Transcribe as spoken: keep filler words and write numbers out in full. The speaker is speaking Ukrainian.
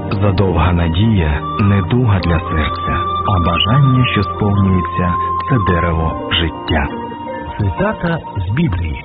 Задовга надія – недуга для серця, а бажання, що сповнюється – це дерево життя. Цитата з Біблії.